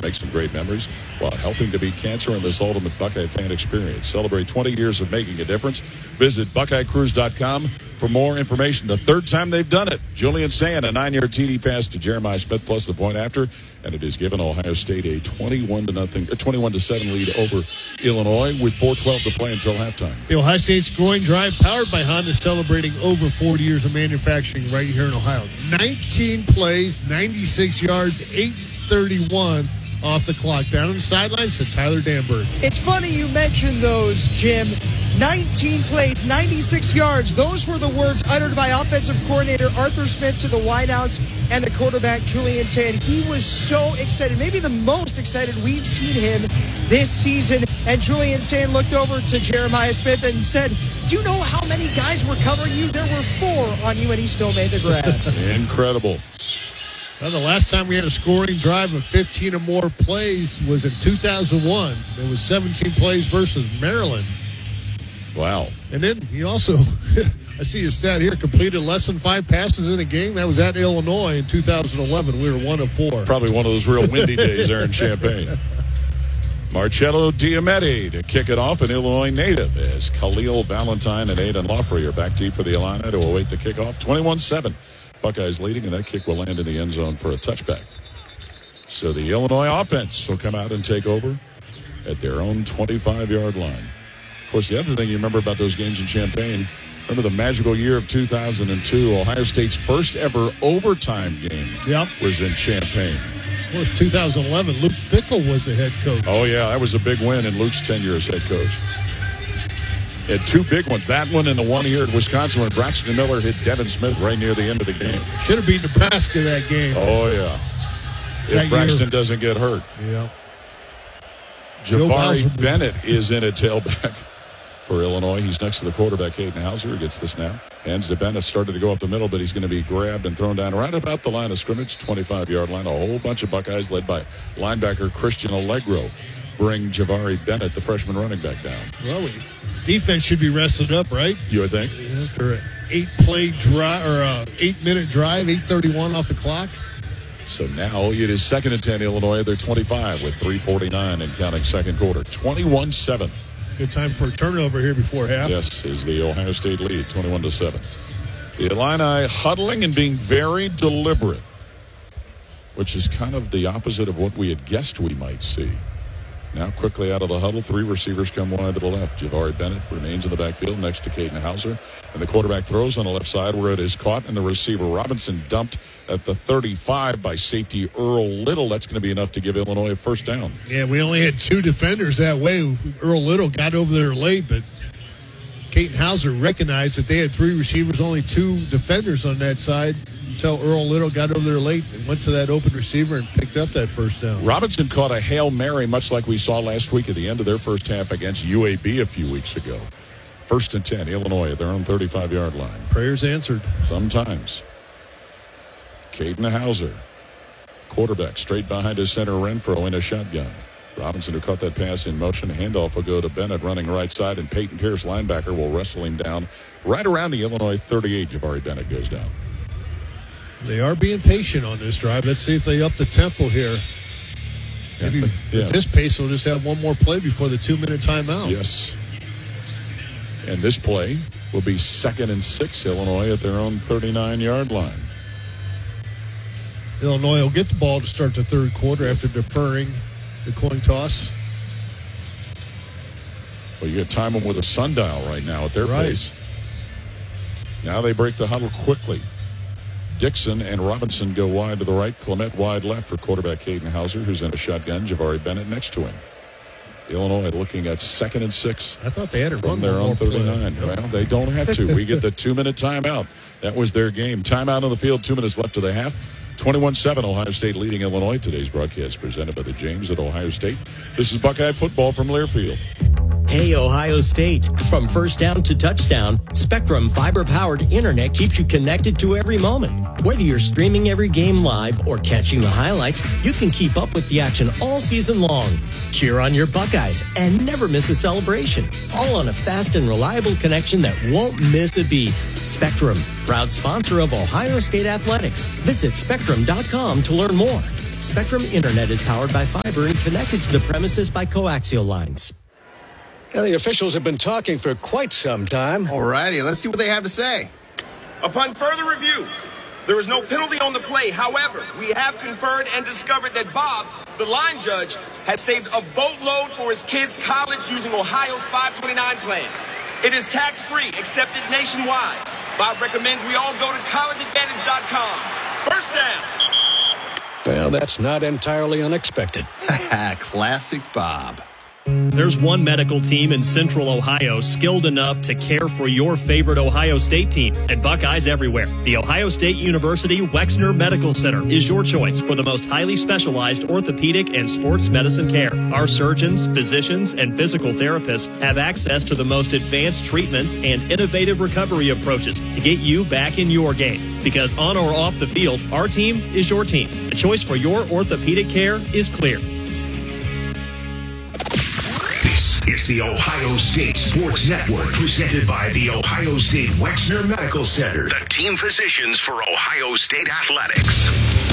make some great memories while helping to beat cancer in this ultimate Buckeye fan experience. Celebrate 20 years of making a difference. Visit BuckeyeCruise.com for more information. The third time they've done it. Julian Sand, a 9-yard TD pass to Jeremiah Smith plus the point after, and it has given Ohio State a 21-7 lead over Illinois with 4:12 to play until halftime. The Ohio State scoring drive, powered by Honda, celebrating over 40 years of manufacturing right here in Ohio. 19 plays, 96 yards, 8:31 off the clock. Down on the sidelines to Tyler Danberg. It's funny you mentioned those, Jim. 19 plays, 96 yards. Those were the words uttered by offensive coordinator Arthur Smith to the wideouts and the quarterback Julian Sand. He was so excited, maybe the most excited we've seen him this season. And Julian Sand looked over to Jeremiah Smith and said, "Do you know how many guys were covering you? There were 4 on you," and he still made the grab. Incredible. Well, the last time we had a scoring drive of 15 or more plays was in 2001. It was 17 plays versus Maryland. Wow. And then he also, I see his stat here, completed less than 5 passes in a game. That was at Illinois in 2011. We were 1 of 4. Probably one of those real windy days there in Champaign. Marcello Diamete to kick it off, an Illinois native, as Khalil Valentine and Aidan Laughley are back deep for the Illini to await the kickoff. 21-7. Buckeyes leading, and that kick will land in the end zone for a touchback. So the Illinois offense will come out and take over at their own 25-yard line. Of course, the other thing you remember about those games in Champaign, remember the magical year of 2002, Ohio State's first ever overtime game was in Champaign. Of course, 2011, Luke Fickell was the head coach. Oh, yeah, that was a big win in Luke's tenure as head coach. Had 2 big ones. That one and the one here at Wisconsin when Braxton Miller hit Devin Smith right near the end of the game. Should have beat Nebraska that game. Oh, yeah. If Braxton doesn't get hurt. Yeah. Jabari Bennett is in at tailback for Illinois. He's next to the quarterback, Hayden Hauser, who gets the snap. Hands to Bennett, started to go up the middle, but he's going to be grabbed and thrown down right about the line of scrimmage, 25-yard line. A whole bunch of Buckeyes led by linebacker Christian Allegro bring Jabari Bennett, the freshman running back, down. Well, defense should be rested up, right? You would think. After an 8-play drive or a 8-minute drive, 8:31 off the clock. So now it is 2nd and 10, Illinois at their 25 with 3:49 and counting second quarter. 21-7. Good time for a turnover here before half. Yes, is the Ohio State lead, 21-7. The Illini huddling and being very deliberate, which is kind of the opposite of what we had guessed we might see. Now quickly out of the huddle, 3 receivers come wide to the left. Jabari Bennett remains in the backfield next to Caden Hauser. And the quarterback throws on the left side where it is caught, and the receiver Robinson dumped at the 35 by safety Earl Little. That's going to be enough to give Illinois a first down. Yeah, we only had 2 defenders that way. Earl Little got over there late, but Caden Hauser recognized that they had 3 receivers, only 2 defenders on that side, until Earl Little got over there late and went to that open receiver and picked up that first down. Robinson caught a Hail Mary, much like we saw last week at the end of their first half against UAB a few weeks ago. 1st and 10, Illinois at their own 35-yard line. Prayers answered. Sometimes. Caden Hauser, quarterback, straight behind his center Renfro in a shotgun. Robinson, who caught that pass in motion, handoff will go to Bennett running right side, and Peyton Pierce, linebacker, will wrestle him down right around the Illinois 38. Jabari Bennett goes down. They are being patient on this drive. Let's see if they up the tempo here. Maybe at this pace, they'll just have one more play before the 2-minute timeout. Yes. And this play will be 2nd and 6, Illinois at their own 39-yard line. Illinois will get the ball to start the third quarter after deferring the coin toss. Well, you got to time them with a sundial right now at their pace. Now they break the huddle quickly. Dixon and Robinson go wide to the right. Clement wide left for quarterback Caden Hauser, who's in a shotgun. Jabari Bennett next to him. Illinois looking at 2nd and 6. I thought they had it from their own 39. Well, they don't have to. We get the 2-minute timeout. That was their game. Timeout on the field, 2 minutes left to the half. 21-7, Ohio State leading Illinois. Today's broadcast presented by the James at Ohio State. This is Buckeye football from Learfield. Hey, Ohio State. From first down to touchdown, Spectrum fiber-powered internet keeps you connected to every moment. Whether you're streaming every game live or catching the highlights, you can keep up with the action all season long. Cheer on your Buckeyes and never miss a celebration. All on a fast and reliable connection that won't miss a beat. Spectrum, proud sponsor of Ohio State Athletics. Visit Spectrum.com to learn more. Spectrum Internet is powered by fiber and connected to the premises by coaxial lines. Now, the officials have been talking for quite some time. All righty, let's see what they have to say. Upon further review, there is no penalty on the play. However, we have conferred and discovered that Bob, the line judge, has saved a boatload for his kids' college using Ohio's 529 plan. It is tax-free, accepted nationwide. Bob recommends we all go to collegeadvantage.com. First down. Well, that's not entirely unexpected. Classic Bob. There's one medical team in Central Ohio skilled enough to care for your favorite Ohio State team, and Buckeyes everywhere. The Ohio State University Wexner Medical Center is your choice for the most highly specialized orthopedic and sports medicine care. Our surgeons, physicians, and physical therapists have access to the most advanced treatments and innovative recovery approaches to get you back in your game. Because on or off the field, our team is your team. The choice for your orthopedic care is clear. It's the Ohio State Sports Network, presented by the Ohio State Wexner Medical Center, the team physicians for Ohio State Athletics.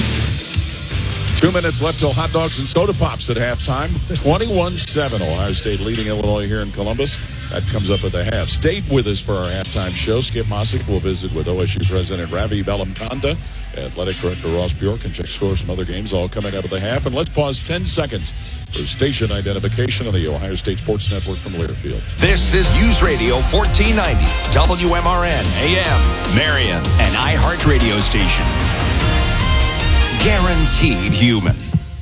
2 minutes left till hot dogs and soda pops at halftime. 21-7, Ohio State leading Illinois here in Columbus. That comes up at the half. Stay with us for our halftime show. Skip Mossick will visit with OSU President Ravi Bellamkonda, Athletic Director Ross Bjork, and check scores from other games, all coming up at the half. And let's pause 10 seconds for station identification on the Ohio State Sports Network from Learfield. This is News Radio 1490, WMRN AM, Marion, an iHeart radio station. Guaranteed human.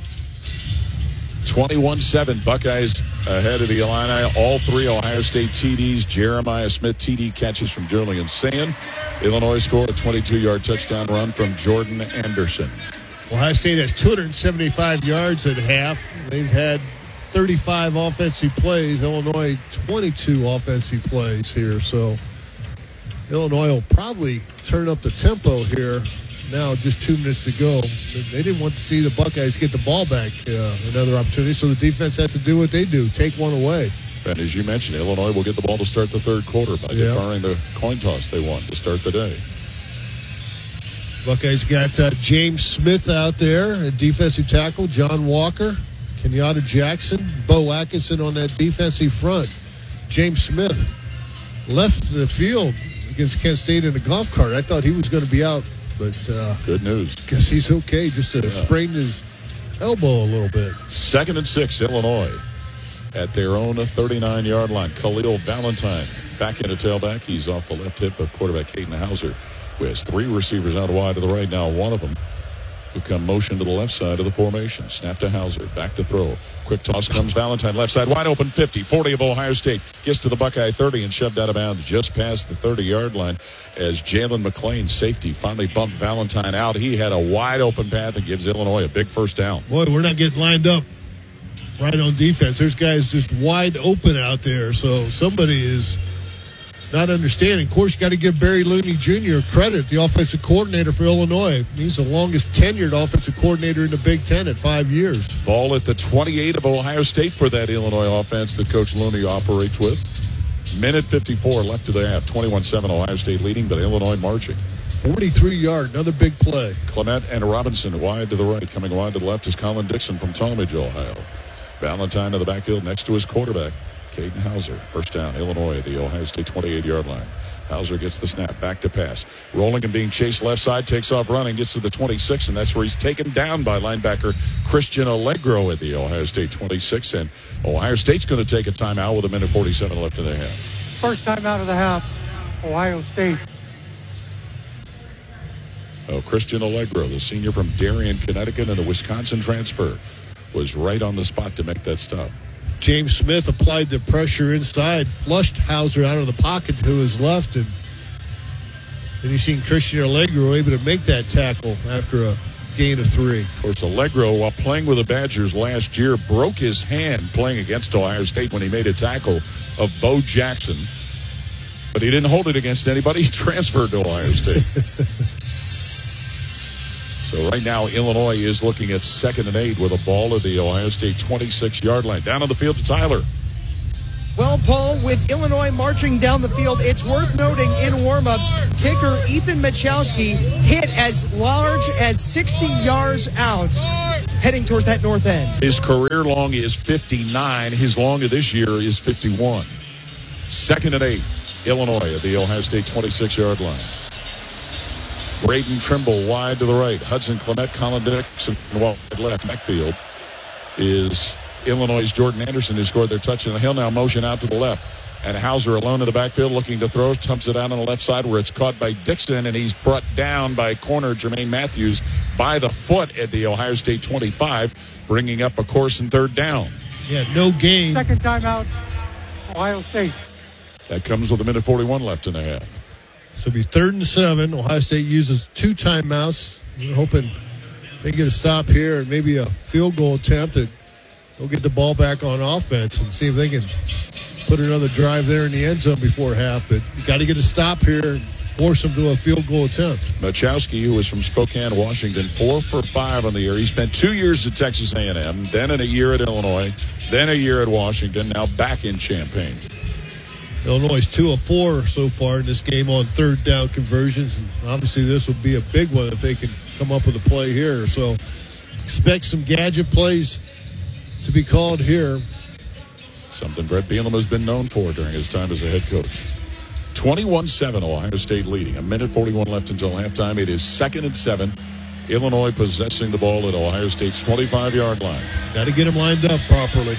21-7, Buckeyes ahead of the Illini. All three Ohio State TDs. Jeremiah Smith TD catches from Julian Sand. Illinois scored a 22-yard touchdown run from Jordan Anderson. Ohio State has 275 yards at half. They've had 35 offensive plays. Illinois, 22 offensive plays here. So Illinois will probably turn up the tempo here. Now, just 2 minutes to go. They didn't want to see the Buckeyes get the ball back. Another opportunity. So the defense has to do what they do, take one away. And as you mentioned, Illinois will get the ball to start the third quarter by deferring the coin toss they won to start the day. Buckeyes got James Smith out there at defensive tackle, John Walker, Kenyatta Jackson, Bo Atkinson on that defensive front. James Smith left the field against Kent State in a golf cart. I thought he was going to be out, but good news. Guess he's okay. Just sprained his elbow a little bit. 2nd and 6, Illinois at their own 39-yard line. Khalil Valentine back into tailback. He's off the left hip of quarterback Caden Hauser, who has 3 receivers out wide to the right. Now one of them who come motion to the left side of the formation. Snap to Hauser, back to throw. Quick toss comes Valentine, left side, wide open 50, 40 of Ohio State. Gets to the Buckeye 30 and shoved out of bounds just past the 30-yard line as Jalen McClain, safety, finally bumped Valentine out. He had a wide open path and gives Illinois a big first down. Boy, we're not getting lined up right on defense. There's guys just wide open out there, so somebody is not understanding. Of course, you got to give Barry Looney Jr. credit, the offensive coordinator for Illinois. He's the longest tenured offensive coordinator in the Big Ten at 5 years. Ball at the 28 of Ohio State for that Illinois offense that Coach Looney operates with. Minute 54 left to the half. 21-7 Ohio State leading, but Illinois marching. 43-yard, another big play. Clement and Robinson wide to the right. Coming wide to the left is Colin Dixon from Talmadge, Ohio. Valentine to the backfield next to his quarterback, Caden Hauser. First down, Illinois at the Ohio State 28-yard line. Hauser gets the snap, back to pass. Rolling and being chased left side, takes off running, gets to the 26, and that's where he's taken down by linebacker Christian Allegro at the Ohio State 26. And Ohio State's going to take a timeout with 1:47 left in the half. First time out of the half, Ohio State. Christian Allegro, the senior from Darien, Connecticut, and the Wisconsin transfer, was right on the spot to make that stop. James Smith applied the pressure inside, flushed Hauser out of the pocket to his left, and then you seen Christian Allegro able to make that tackle after a gain of 3. Of course, Allegro, while playing with the Badgers last year, broke his hand playing against Ohio State when he made a tackle of Bo Jackson. But he didn't hold it against anybody. He transferred to Ohio State. So right now, Illinois is looking at 2nd and 8 with a ball at the Ohio State 26-yard line. Down on the field to Tyler. Well, Paul, with Illinois marching down the field, it's worth noting in warm-ups, kicker Ethan Machowski hit as large as 60 yards out. heading towards that north end. His career long is 59. His long of this year is 51. 2nd and 8. Illinois at the Ohio State 26-yard line. Braden Trimble wide to the right. Hudson Clement, Colin Dixon wide left. Backfield is Illinois' Jordan Anderson, who scored their touchdown. He'll now motion out to the left. And Hauser alone in the backfield looking to throw. Dumps it out on the left side where it's caught by Dixon, and he's brought down by corner Jermaine Matthews by the foot at the Ohio State 25, bringing up a course and 3rd down. Yeah, no gain. Second timeout, Ohio State. That comes with 1:41 left in the half. So it'll be 3rd and 7. Ohio State uses 2 timeouts. We're hoping they get a stop here and maybe a field goal attempt. They'll get the ball back on offense and see if they can put another drive there in the end zone before half. But you got to get a stop here and force them to a field goal attempt. Machowski, who is from Spokane, Washington, 4 for 5 on the year. He spent 2 years at Texas A&M, then a year at Illinois, then a year at Washington, now back in Champaign. Illinois is 2 of 4 so far in this game on 3rd down conversions. And obviously this will be a big one if they can come up with a play here. So expect some gadget plays to be called here. Something Brett Bielema has been known for during his time as a head coach. 21-7, Ohio State leading. 1:41 left until halftime. It is 2nd and 7. Illinois possessing the ball at Ohio State's 25-yard line. Got to get them lined up properly.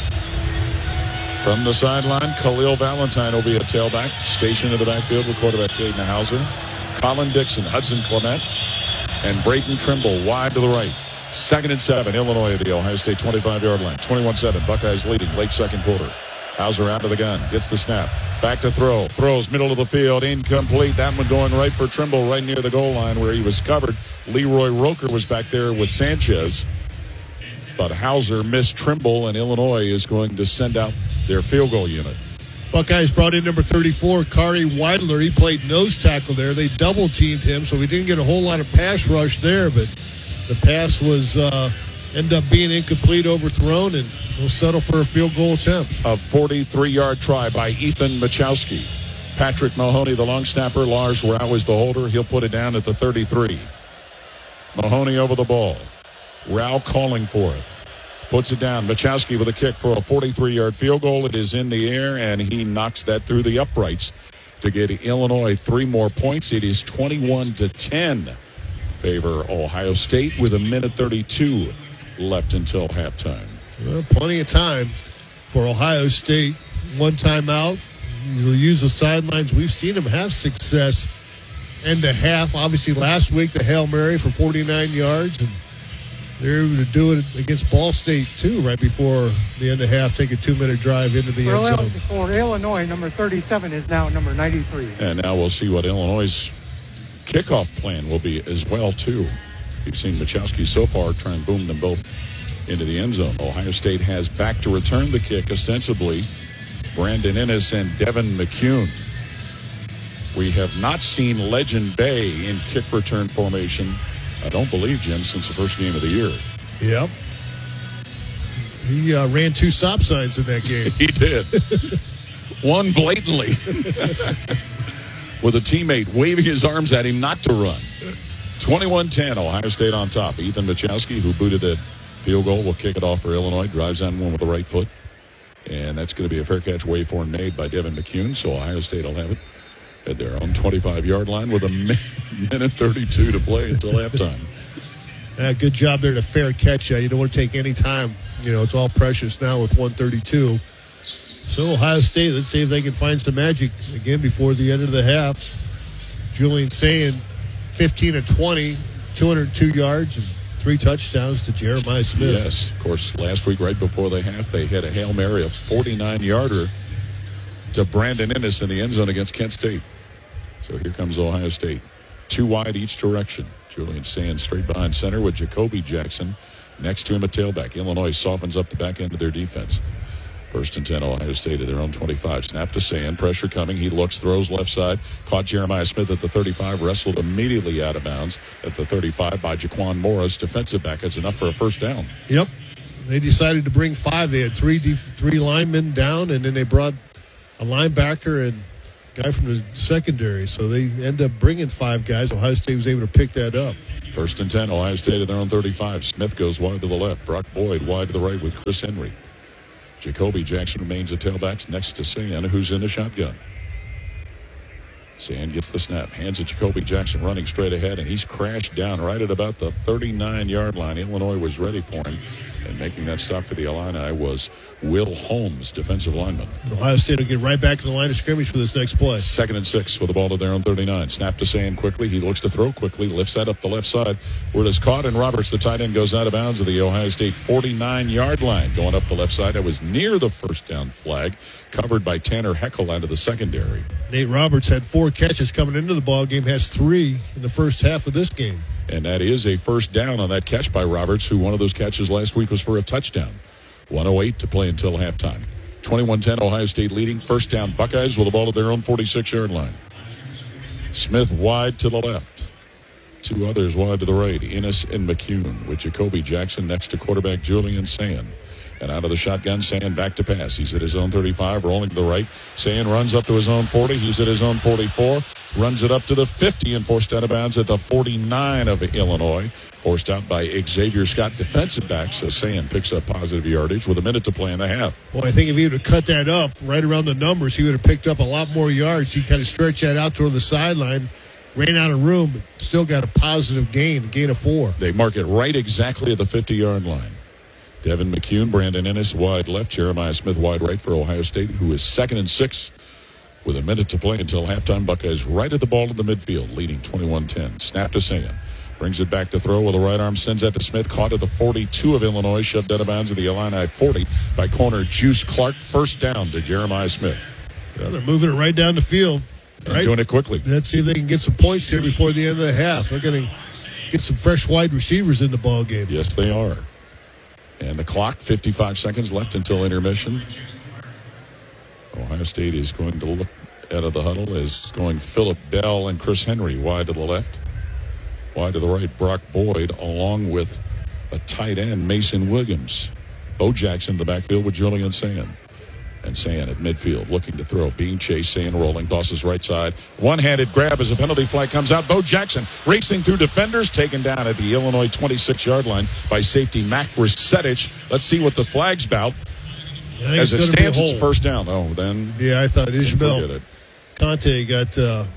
From the sideline, Khalil Valentine will be a tailback. Stationed in the backfield with quarterback Caden Hauser. Colin Dixon, Hudson Clement, and Braden Trimble wide to the right. 2nd and 7, Illinois at the Ohio State 25-yard line. 21-7, Buckeyes leading late 2nd quarter. Hauser out of the gun, gets the snap. Back to throw. Throws middle of the field, incomplete. That one going right for Trimble, right near the goal line where he was covered. Leroy Roker was back there with Sanchez. But Hauser missed Trimble, and Illinois is going to send out their field goal unit. Buckeyes brought in number 34, Kari Weidler. He played nose tackle there. They double-teamed him, so we didn't get a whole lot of pass rush there, but the pass was ended up being incomplete, overthrown, and we'll settle for a field goal attempt. A 43-yard try by Ethan Machowski. Patrick Mahoney, the long snapper. Lars Rau is the holder. He'll put it down at the 33. Mahoney over the ball. Rau calling for it. Puts it down. Machowski with a kick for a 43-yard field goal. It is in the air, and he knocks that through the uprights to get Illinois 3 more points. It is 21-10. Favor Ohio State with 1:32 left until halftime. Well, plenty of time for Ohio State. 1 timeout. You'll use the sidelines. We've seen them have success end to half. Obviously, last week, the Hail Mary for 49 yards. And they're able to do it against Ball State, too, right before the end of half. Take a 2-minute drive into the end zone. For Illinois, number 37 is now number 93. And now we'll see what Illinois' kickoff plan will be as well, too. We've seen Machowski so far try and boom them both into the end zone. Ohio State has back to return the kick, ostensibly Brandon Ennis and Devin McCune. We have not seen Legend Bay in kick return formation, I don't believe, Jim, since the first game of the year. Yep. He ran 2 stop signs in that game. He did. One blatantly. With a teammate waving his arms at him not to run. 21-10, Ohio State on top. Ethan Machowski, who booted that field goal, will kick it off for Illinois. Drives on one with the right foot. And that's going to be a fair catch waveform made by Devin McCune. So Ohio State will have it at their own 25-yard line with 1:32 to play until halftime. Good job there to fair catch. You don't want to take any time. You know, it's all precious now with 1:32. So Ohio State, let's see if they can find some magic again before the end of the half. Julian saying 15 of 20, 202 yards and 3 touchdowns to Jeremiah Smith. Yes, of course, last week right before the half, they hit a Hail Mary, a 49-yarder to Brandon Ennis in the end zone against Kent State. So here comes Ohio State. 2 wide each direction. Julian Sand straight behind center with Jacoby Jackson next to him at tailback. Illinois softens up the back end of their defense. 1st and 10, Ohio State at their own 25. Snap to Sand. Pressure coming. He looks, throws left side. Caught Jeremiah Smith at the 35. Wrestled immediately out of bounds at the 35 by Jaquan Morris. Defensive back. That's enough for a first down. Yep. They decided to bring 5. They had 3 linemen down, and then they brought a linebacker and guy from the secondary. So they end up bringing 5 guys. Ohio State was able to pick that up. 1st and 10, Ohio State at their own 35. Smith goes wide to the left. Brock Boyd wide to the right with Chris Henry. Jacoby Jackson remains at tailbacks next to Sand, who's in the shotgun. Sand gets the snap, hands it Jacoby Jackson running straight ahead, and he's crashed down right at about the 39-yard line. Illinois was ready for him, and making that stop for the Illini was Will Holmes, defensive lineman. Ohio State will get right back in the line of scrimmage for this next play. 2nd and 6 with the ball to their own 39. Snap to Sand quickly. He looks to throw quickly, lifts that up the left side, where it is caught, and Roberts, the tight end, goes out of bounds at the Ohio State 49-yard line. Going up the left side, that was near the first down flag, covered by Tanner Heckel out of the secondary. Nate Roberts had 4 catches coming into the ball game, has 3 in the first half of this game. And that is a first down on that catch by Roberts, who one of those catches last week was for a touchdown. 1:08 to play until halftime. 21-10, Ohio State leading. First down, Buckeyes with the ball at their own 46-yard line. Smith wide to the left. 2 others wide to the right, Ennis and McCune, with Jacoby Jackson next to quarterback Julian Sand. And out of the shotgun, Sand back to pass. He's at his own 35, rolling to the right. Sand runs up to his own 40. He's at his own 44. Runs it up to the 50 and forced out of bounds at the 49 of Illinois. Forced out by Xavier Scott, defensive back. So Sand picks up positive yardage with a minute to play in the half. Well, I think if he would have cut that up right around the numbers, he would have picked up a lot more yards. He kind of stretched that out toward the sideline, ran out of room, but still got a positive gain of 4. They mark it right exactly at the 50-yard line. Devin McCune, Brandon Ennis wide left, Jeremiah Smith wide right for Ohio State, who is 2nd and 6 with a minute to play until halftime. Buckeyes right at the ball in the midfield, leading 21-10. Snap to Sand. Brings it back to throw with the right arm, sends that to Smith, caught at the 42 of Illinois, shoved out of bounds at the Illini 40 by corner Juice Clark. First down to Jeremiah Smith. Well, they're moving it right down the field. Right? Doing it quickly. Let's see if they can get some points here before the end of the half. They're going to get some fresh wide receivers in the ball game. Yes, they are. And the clock, 55 seconds left until intermission. Ohio State is going to look out of the huddle as going Phillip Bell and Chris Henry wide to the left. Wide to the right, Brock Boyd, along with a tight end, Mason Williams. Bo Jackson in the backfield with Julian Sand. And Sand at midfield looking to throw. Being chased, Sand rolling, tosses right side. One-handed grab as a penalty flag comes out. Bo Jackson racing through defenders, taken down at the Illinois 26-yard line by safety Mac Risetich. Let's see what the flag's about. As it stands, it's first down. Oh, then. Yeah, I thought Ishmael Conte got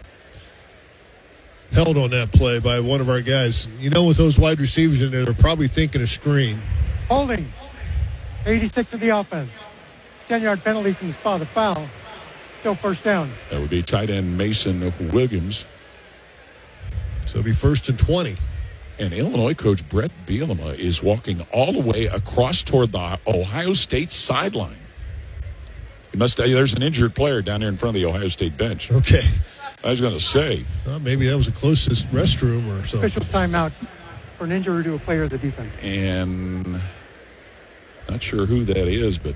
held on that play by one of our guys. You know, with those wide receivers in there, they're probably thinking a screen. Holding. 86 of the offense. 10-yard penalty from the spot of foul. Still first down. That would be tight end Mason Williams. So it'll be 1st and 20. And Illinois coach Brett Bielema is walking all the way across toward the Ohio State sideline. There's an injured player down there in front of the Ohio State bench. Okay. I was going to say. Maybe that was the closest restroom or something. Official's timeout for an injury to a player of the defense. And not sure who that is, but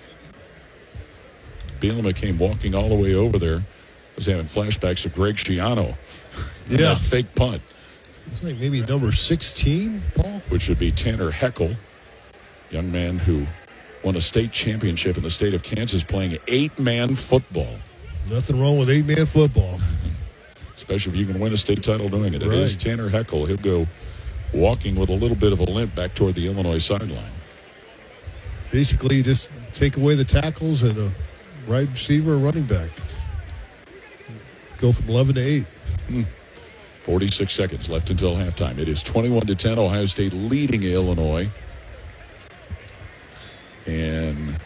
Bielema came walking all the way over there. I was having flashbacks of Greg Schiano. Yeah. That fake punt. It's like maybe number 16, Paul? Which would be Tanner Heckel, young man who won a state championship in the state of Kansas playing 8-man football. Nothing wrong with 8-man football. Especially if you can win a state title doing it. Right. It is Tanner Heckel. He'll go walking with a little bit of a limp back toward the Illinois sideline. Basically, you just take away the tackles and a right receiver or running back. Go from 11 to 8. 46 seconds left until halftime. It is 21-10. Ohio State leading Illinois. And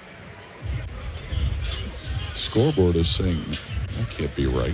scoreboard is saying that can't be right.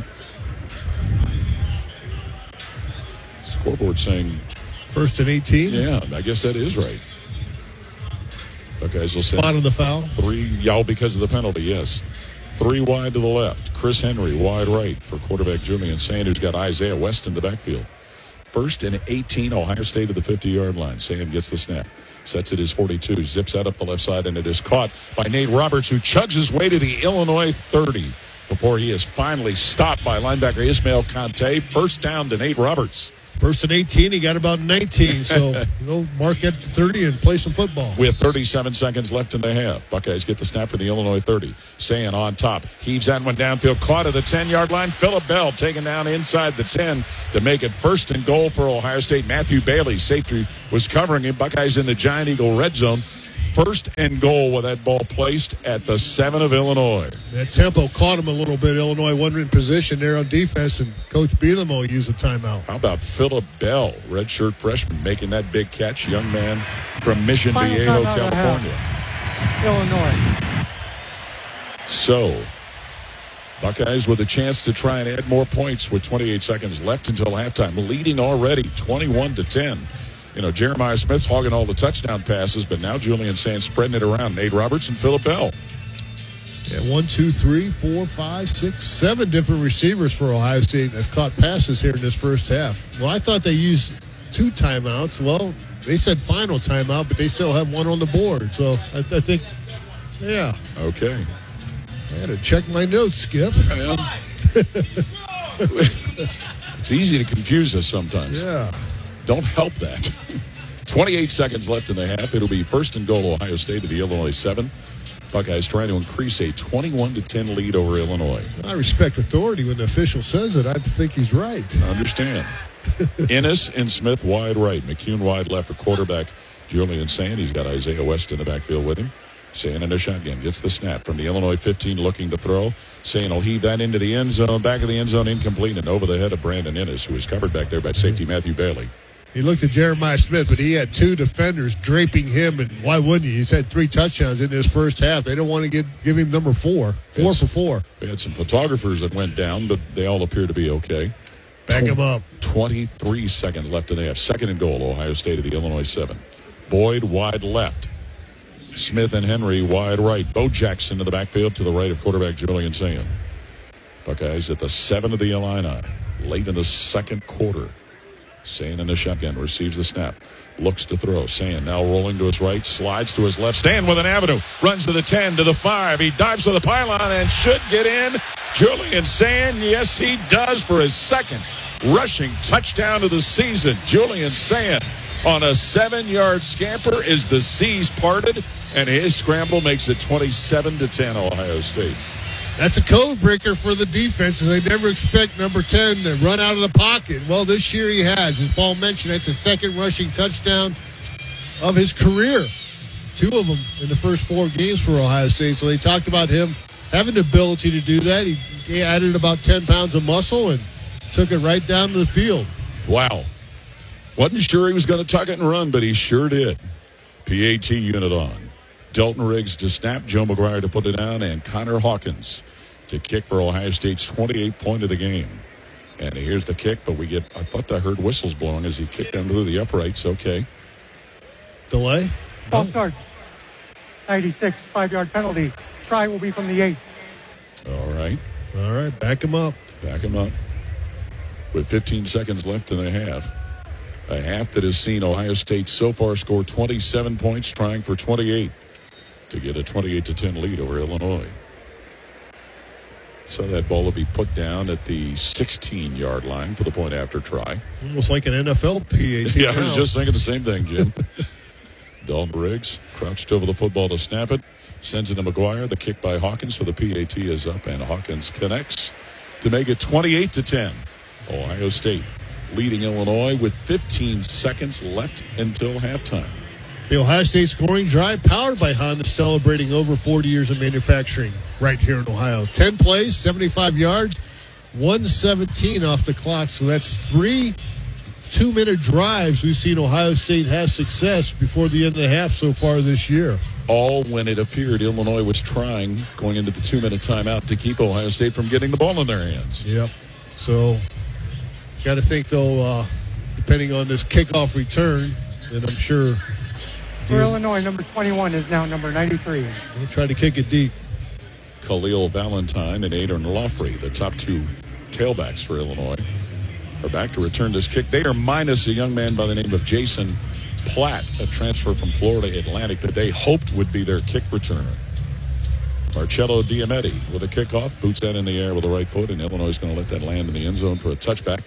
Scoreboard saying 1st and 18. Yeah, I guess that is right. Okay, so spot on the foul. 3, y'all because of the penalty. Yes, 3 wide to the left. Chris Henry wide right for quarterback Julian Sand, who's got Isaiah West in the backfield. 1st and 18. Ohio State at the 50-yard line. Sand gets the snap. Sets it his 42, zips out up the left side, and it is caught by Nate Roberts, who chugs his way to the Illinois 30 before he is finally stopped by linebacker Ismail Conte. First down to Nate Roberts. First and 18, he got about 19. So, mark at 30 and play some football. We have 37 seconds left in the half. Buckeyes get the snap for the Illinois 30. Sayin on top. Heaves that one downfield. Caught at the 10-yard line. Phillip Bell taken down inside the 10 to make it first and goal for Ohio State. Matthew Bailey, safety, was covering him. Buckeyes in the Giant Eagle red zone. First and goal with that ball placed at the 7 of Illinois. That tempo caught him a little bit. Illinois wasn't in position there on defense, and Coach Bielema used a timeout. How about Phillip Bell, redshirt freshman, making that big catch? Young man from Mission Viejo, California. Illinois. So, Buckeyes with a chance to try and add more points with 28 seconds left until halftime, leading already 21-10. Jeremiah Smith's hogging all the touchdown passes, but now Julian Sands spreading it around. Nate Roberts and Phillip Bell. Yeah, 1, 2, 3, 4, 5, 6, 7 different receivers for Ohio State have caught passes here in this first half. Well, I thought they used 2 timeouts. Well, they said final timeout, but they still have 1 on the board. So I think, yeah. Okay. I had to check my notes, Skip. It's easy to confuse us sometimes. Yeah. Don't help that. 28 seconds left in the half. It'll be first and goal Ohio State to the Illinois 7. Buckeyes trying to increase a 21-10 lead over Illinois. I respect authority when the official says it. I think he's right. I understand. Ennis and Smith wide right. McCune wide left for quarterback Julian Sand. He's got Isaiah West in the backfield with him. Sand in a shotgun. Gets the snap from the Illinois 15 looking to throw. Sand will heave that into the end zone. Back of the end zone, incomplete and over the head of Brandon Ennis, who is covered back there by safety Matthew Bailey. He looked at Jeremiah Smith, but he had 2 defenders draping him, and why wouldn't you? He's had 3 touchdowns in his first half. They don't want to give him number 4. 4 for 4. We had some photographers that went down, but they all appear to be okay. Back him up. 23 seconds left in the half. Second and goal, Ohio State of the Illinois 7. Boyd wide left. Smith and Henry wide right. Bo Jackson to the backfield to the right of quarterback Julian Sand. Buckeyes at the 7 of the Illini. Late in the second quarter. Sand in the shotgun, receives the snap, looks to throw. Sand now rolling to his right, slides to his left. Sand with an avenue, runs to the 10, to the 5. He dives to the pylon and should get in. Julian Sand, yes, he does for his second rushing touchdown of the season. Julian Sand on a 7-yard scamper is the seas parted, and his scramble makes it 27-10 Ohio State. That's a code breaker for the defense, as they never expect number 10 to run out of the pocket. Well, this year he has. As Paul mentioned, that's the second rushing touchdown of his career. 2 of them in the first 4 games for Ohio State. So they talked about him having the ability to do that. He added about 10 pounds of muscle and took it right down to the field. Wow. Wasn't sure he was going to tuck it and run, but he sure did. PAT unit on. Delton Riggs to snap, Joe McGuire to put it down, and Connor Hawkins to kick for Ohio State's 28th point of the game. And here's the kick, but I thought I heard whistles blowing as he kicked them through the uprights. Okay. Delay? False start. 96, 5-yard penalty. Try will be from the 8. All right. All right, back him up. Back him up. With 15 seconds left in the half. A half that has seen Ohio State so far score 27 points, trying for 28 to get a 28-10 lead over Illinois. So that ball will be put down at the 16-yard line for the point after try. Almost like an NFL PAT. Yeah, I was just thinking the same thing, Jim. Dalton Riggs crouched over the football to snap it. Sends it to McGuire. The kick by Hawkins for the PAT is up, and Hawkins connects to make it 28-10. Ohio State leading Illinois with 15 seconds left until halftime. The Ohio State scoring drive, powered by Honda, celebrating over 40 years of manufacturing right here in Ohio. 10 plays, 75 yards, 117 off the clock. So that's 3 2-minute drives we've seen Ohio State have success before the end of the half so far this year. All when it appeared Illinois was trying, going into the 2-minute timeout, to keep Ohio State from getting the ball in their hands. Yep. So, got to think, though, depending on this kickoff return, and I'm sure for Illinois, number 21 is now number 93. We'll try to kick it deep. Khalil Valentine and Adrian Loffrey, the top 2 tailbacks for Illinois, are back to return this kick. They are minus a young man by the name of Jason Platt, a transfer from Florida Atlantic that they hoped would be their kick returner. Marcello Diametti with a kickoff, boots that in the air with the right foot, and Illinois is going to let that land in the end zone for a touchback.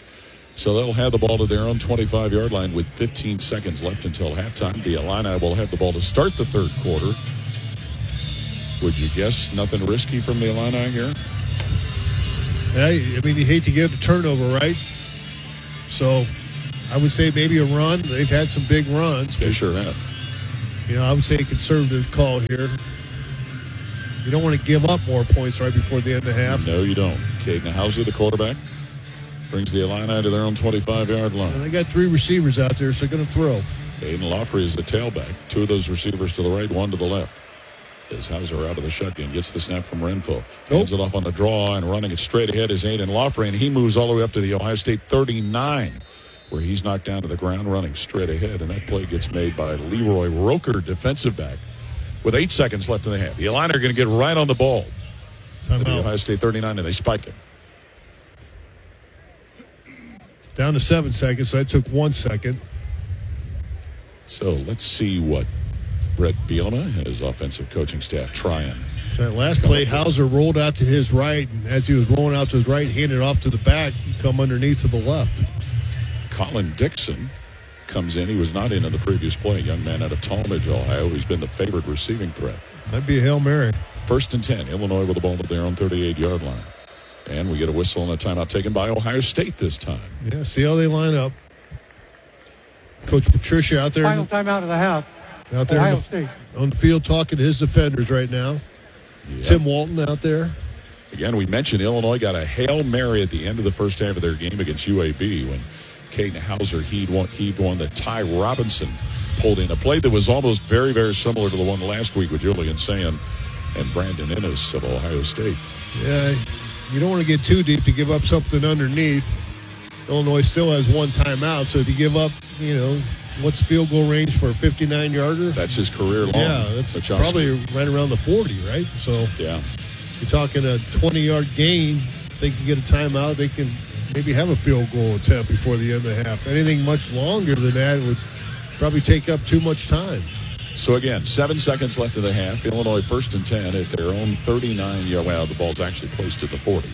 So they'll have the ball to their own 25-yard line with 15 seconds left until halftime. The Illini will have the ball to start the third quarter. Would you guess nothing risky from the Illini here? I mean, you hate to get a turnover, right? So I would say maybe a run. They've had some big runs. They sure have. I would say a conservative call here. You don't want to give up more points right before the end of the half. No, you don't. Caden Hauser, the quarterback, brings the Illini to their own 25-yard line. And they got 3 receivers out there, so they're going to throw. Aiden Loffrey is the tailback. 2 of those receivers to the right, 1 to the left. As Hauser out of the shotgun, gets the snap from Renfro. Hands it off on the draw, and running it straight ahead is Aiden Loffrey, and he moves all the way up to the Ohio State 39, where he's knocked down to the ground running straight ahead, and that play gets made by Leroy Roker, defensive back, with 8 seconds left in the half. The Illini are going to get right on the ball to the Ohio State 39, and they spike it. Down to 7 seconds, so that took 1 second. So let's see what Brett Bielema and his offensive coaching staff trying. So that last play, Hauser rolled out to his right, and as he was rolling out to his right, handed off to the back, come underneath to the left. Colin Dixon comes in. He was not in the previous play. Young man out of Talmadge, Ohio, who's been the favored receiving threat. That'd be a Hail Mary. 1st and 10. Illinois with the ball at their own 38-yard line. And we get a whistle and a timeout taken by Ohio State this time. Yeah, see how they line up. Coach Patricia out there. Final timeout of the half. Out there Ohio State. On the field talking to his defenders right now. Yep. Tim Walton out there. Again, we mentioned Illinois got a Hail Mary at the end of the first half of their game against UAB when Caden Hauser heaved one that Ty Robinson pulled in. A play that was almost very, very similar to the one last week with Julian Sayin and Brandon Ennis of Ohio State. Yeah, you don't want to get too deep to give up something underneath. Illinois still has 1 timeout, so if you give up, what's field goal range for a 59-yarder? That's his career long. Yeah, that's probably right around the 40, right? So yeah, you're talking a 20-yard gain. If they can get a timeout, they can maybe have a field goal attempt before the end of the half. Anything much longer than that would probably take up too much time. So again, 7 seconds left in the half. Illinois 1st and 10 at their own 39-yard. Well, the ball's actually placed at the 40.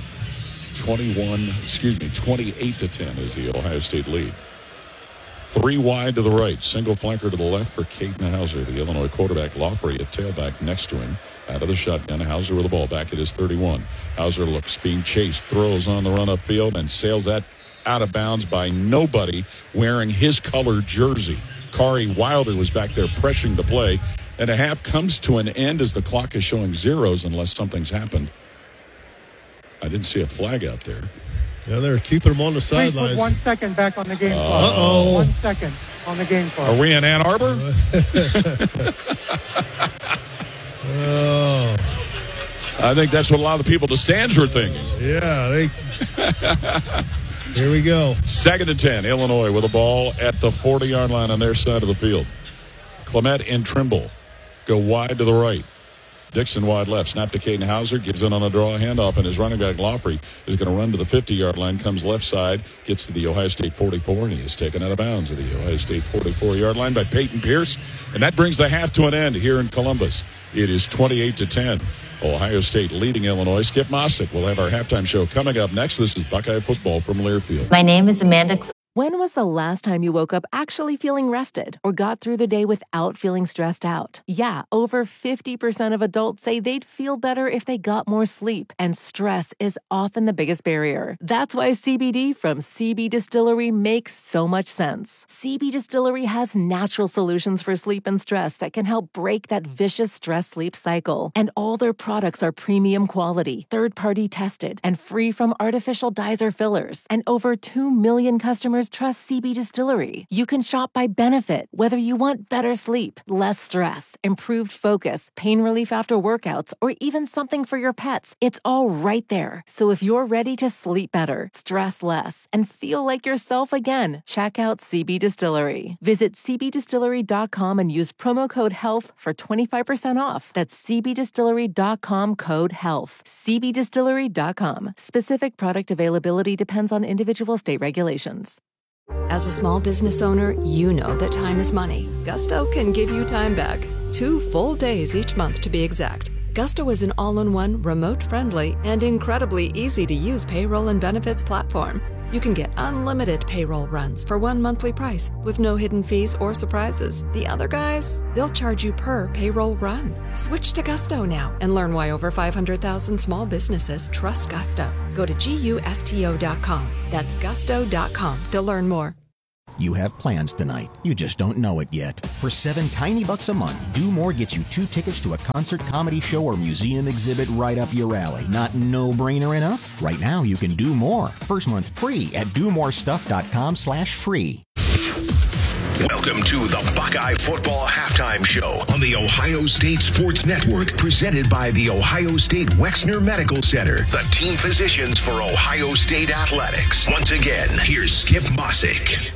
28-10 is the Ohio State lead. 3 wide to the right, single flanker to the left for Caden Hauser. The Illinois quarterback, Loffrey, at tailback next to him. Out of the shotgun, Hauser with the ball back at his 31. Hauser looks, being chased, throws on the run upfield, and sails that out of bounds by nobody wearing his color jersey. Kari Wilder was back there pressuring the play, and a half comes to an end as the clock is showing zeros unless something's happened. I didn't see a flag out there. Yeah, they're keeping them on the Please sidelines. put 1 second back on the game clock. 1 second on the game clock. Are we in Ann Arbor? Oh. I think that's what a lot of the people in the stands were thinking. Yeah, here we go. 2nd and 10. Illinois with the ball at the 40-yard line on their side of the field. Clement and Trimble go wide to the right. Dixon wide left. Snap to Caden Hauser. Gives in on a draw handoff, and his running back Loffrey is going to run to the 50-yard line. Comes left side. Gets to the Ohio State 44, and he is taken out of bounds at the Ohio State 44-yard line by Peyton Pierce. And that brings the half to an end here in Columbus. It is 28-10. Ohio State leading Illinois. Skip Mossick will have our halftime show coming up next. This is Buckeye Football from Learfield. My name is Amanda. When was the last time you woke up actually feeling rested or got through the day without feeling stressed out? Yeah, over 50% of adults say they'd feel better if they got more sleep, and stress is often the biggest barrier. That's why CBD from CB Distillery makes so much sense. CB Distillery has natural solutions for sleep and stress that can help break that vicious stress-sleep cycle. And all their products are premium quality, third-party tested, and free from artificial dyes or fillers. And over 2 million customers trust CB Distillery. You can shop by benefit, whether you want better sleep, less stress, improved focus, pain relief after workouts, or even something for your pets. It's all right there. So if you're ready to sleep better, stress less, and feel like yourself again, check out CB Distillery. Visit cbdistillery.com and use promo code HEALTH for 25% off. That's cbdistillery.com, code HEALTH. cbdistillery.com. Specific product availability depends on individual state regulations. As a small business owner, you know that time is money. Gusto can give you time back. 2 full days each month to be exact. Gusto is an all-in-one, remote-friendly, and incredibly easy-to-use payroll and benefits platform. You can get unlimited payroll runs for one monthly price with no hidden fees or surprises. The other guys, they'll charge you per payroll run. Switch to Gusto now and learn why over 500,000 small businesses trust Gusto. Go to GUSTO.com. That's gusto.com to learn more. You have plans tonight. You just don't know it yet. For $7 tiny bucks a month, Do More gets you 2 tickets to a concert, comedy show, or museum exhibit right up your alley. Not no-brainer enough? Right now, you can do more. First month free at domorestuff.com/free. Welcome to the Buckeye Football Halftime Show on the Ohio State Sports Network, presented by the Ohio State Wexner Medical Center, the team physicians for Ohio State Athletics. Once again, here's Skip Mossick.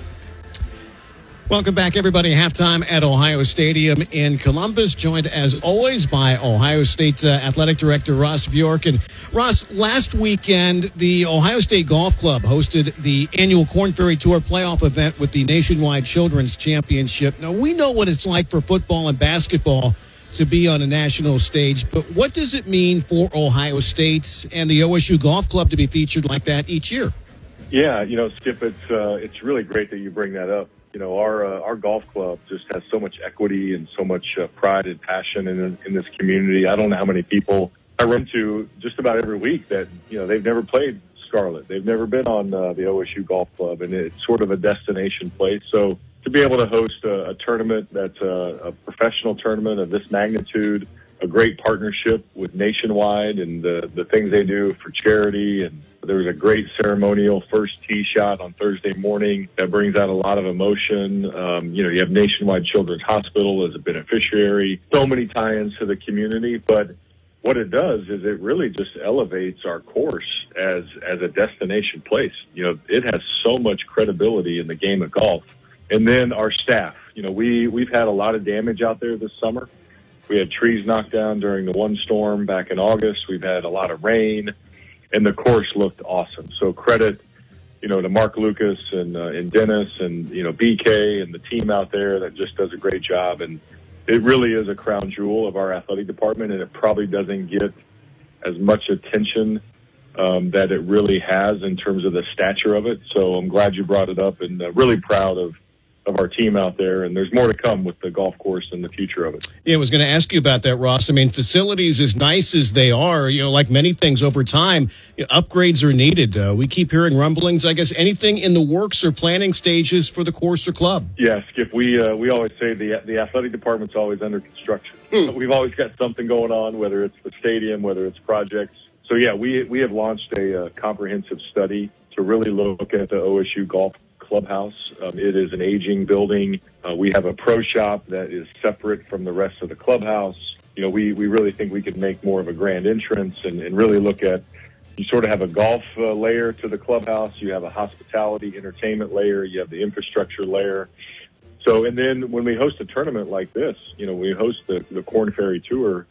Welcome back, everybody. Halftime at Ohio Stadium in Columbus, joined as always by Ohio State Athletic Director Ross Bjork. And Ross, last weekend, the Ohio State Golf Club hosted the annual Korn Ferry Tour playoff event with the Nationwide Children's Championship. Now, we know what it's like for football and basketball to be on a national stage, but what does it mean for Ohio State and the OSU Golf Club to be featured like that each year? Yeah, Skip, it's really great that you bring that up. Our golf club just has so much equity and so much pride and passion in this community. I don't know how many people I run into just about every week that, they've never played Scarlet. They've never been on the OSU Golf Club, and it's sort of a destination place. So to be able to host a tournament that's a professional tournament of this magnitude, a great partnership with Nationwide and the things they do for charity. And there was a great ceremonial first tee shot on Thursday morning that brings out a lot of emotion. You have Nationwide Children's Hospital as a beneficiary, so many tie-ins to the community. But what it does is it really just elevates our course as a destination place. It has so much credibility in the game of golf. And then our staff, we've had a lot of damage out there this summer. We had trees knocked down during the one storm back in August. We've had a lot of rain, and the course looked awesome. So credit, to Mark Lucas and Dennis and, BK and the team out there that just does a great job. And it really is a crown jewel of our athletic department, and it probably doesn't get as much attention that it really has in terms of the stature of it. So I'm glad you brought it up, and really proud of our team out there, and there's more to come with the golf course and the future of it. Yeah, I was going to ask you about that, Ross. I mean, facilities, as nice as they are, like many things over time, upgrades are needed. We keep hearing rumblings. I guess anything in the works or planning stages for the course or club? Yeah, Skip, we always say the athletic department's always under construction. We've always got something going on, whether it's the stadium, whether it's projects. So, yeah, we have launched a comprehensive study to really look at the OSU Golf Clubhouse. It is an aging building. We have a pro shop that is separate from the rest of the clubhouse. We really think we could make more of a grand entrance and really look at, you sort of have a golf layer to the clubhouse. You have a hospitality entertainment layer. You have the infrastructure layer. So, and then when we host a tournament like this, we host the Korn Ferry Tour,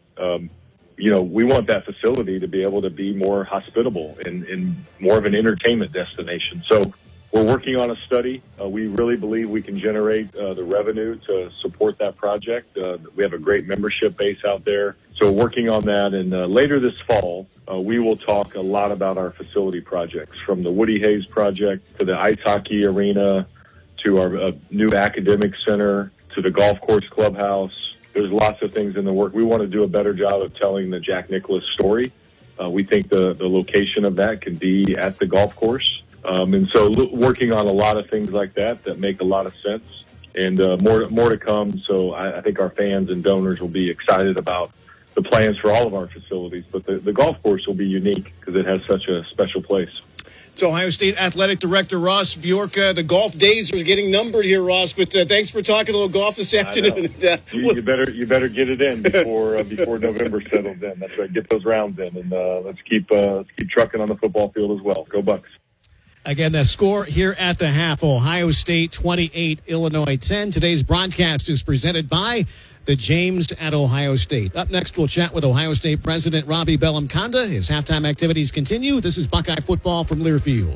we want that facility to be able to be more hospitable and more of an entertainment destination. So we're working on a study. We really believe we can generate the revenue to support that project. We have a great membership base out there. So working on that. And later this fall, we will talk a lot about our facility projects, from the Woody Hayes project to the ice hockey arena to our new academic center to the golf course clubhouse. There's lots of things in the work. We want to do a better job of telling the Jack Nicklaus story. We think the location of that can be at the golf course. And so working on a lot of things like that make a lot of sense, and more to come. So I think our fans and donors will be excited about the plans for all of our facilities. But the golf course will be unique because it has such a special place. It's Ohio State Athletic Director Ross Bjork. The golf days are getting numbered here, Ross, but thanks for talking a little golf this afternoon. You better get it in before November settles in. That's right. Get those rounds in, and let's keep trucking on the football field as well. Go Bucks. Again, the score here at the half, Ohio State 28, Illinois 10. Today's broadcast is presented by the James at Ohio State. Up next, we'll chat with Ohio State President Ravi Bellamkonda. His halftime activities continue. This is Buckeye Football from Learfield.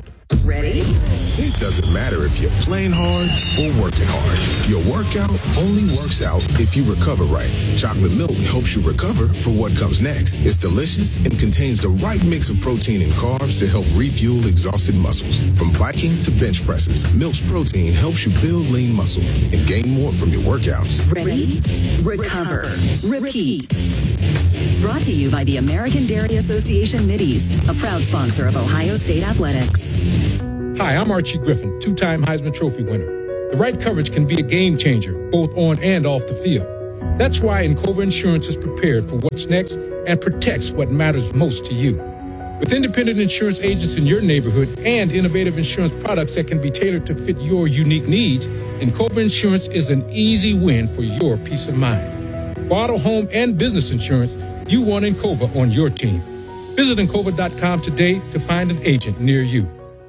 Ready? It doesn't matter if you're playing hard or working hard. Your workout only works out if you recover right. Chocolate milk helps you recover for what comes next. It's delicious and contains the right mix of protein and carbs to help refuel exhausted muscles. From biking to bench presses, Milk's protein helps you build lean muscle and gain more from your workouts. Ready? Recover. Repeat. Brought to you by the American Dairy Association Mideast, a proud sponsor of Ohio State Athletics. Hi, I'm Archie Griffin, two-time Heisman Trophy winner. The right coverage can be a game changer, both on and off the field. That's why Encova Insurance is prepared for what's next and protects what matters most to you. With independent insurance agents in your neighborhood and innovative insurance products that can be tailored to fit your unique needs, Encova Insurance is an easy win for your peace of mind. For auto, home, and business insurance, you want Encova on your team. Visit Encova.com today to find an agent near you.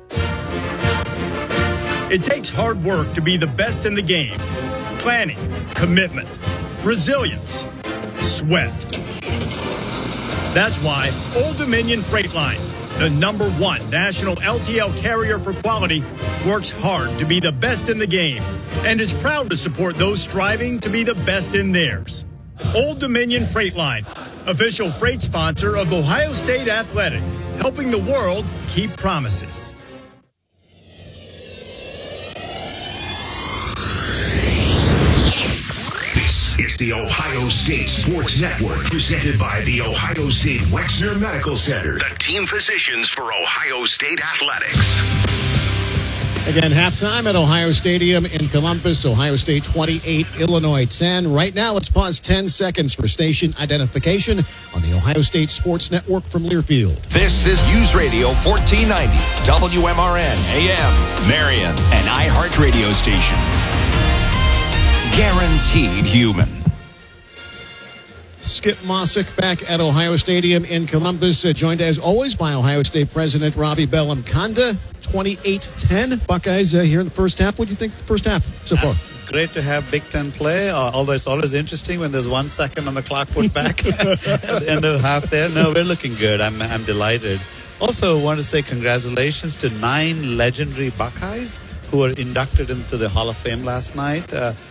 It takes hard work to be the best in the game. Planning, commitment, resilience, sweat. That's why Old Dominion Freight Line, the #1 national LTL carrier for quality, works hard to be the best in the game and is proud to support those striving to be the best in theirs. Old Dominion Freight Line, official freight sponsor of Ohio State Athletics, helping the world keep promises. It's the Ohio State Sports Network, presented by the Ohio State Wexner Medical Center, the team physicians for Ohio State Athletics. Again, halftime at Ohio Stadium in Columbus, Ohio State 28, Illinois 10. Right now, let's pause 10 seconds for station identification on the Ohio State Sports Network from Learfield. This is News Radio 1490, WMRN, AM, Marion, and iHeart Radio Station. Guaranteed human. Skip Mossick back at Ohio Stadium in Columbus, joined as always by Ohio State President Robbie Bellam-Conda. 28-10 Buckeyes here in the first half. What do you think of the first half so far? Great to have Big Ten play, although it's always interesting when there's 1 second on the clock put back at the end of half there. No, we're looking good. I'm delighted. Also, want to say congratulations to 9 legendary Buckeyes who were inducted into the Hall of Fame last night.